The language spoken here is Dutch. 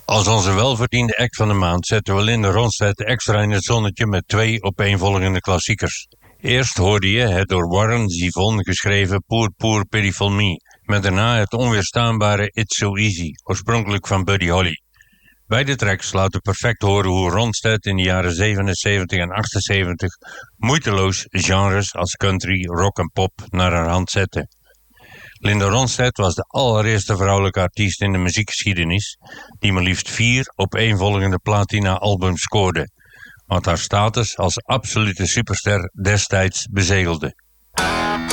Als onze welverdiende act van de maand zetten we Linda Ronstadt extra in het zonnetje met 2 opeenvolgende klassiekers. Eerst hoorde je het door Warren Zevon geschreven Poor Poor Pitiful Me, met daarna het onweerstaanbare It's So Easy, oorspronkelijk van Buddy Holly. Beide tracks laten perfect horen hoe Ronstadt in de jaren 77 en 78 moeiteloos genres als country, rock en pop naar haar hand zette. Linda Ronstadt was de allereerste vrouwelijke artiest in de muziekgeschiedenis die maar liefst 4 opeenvolgende platina-albums scoorde, wat haar status als absolute superster destijds bezegelde.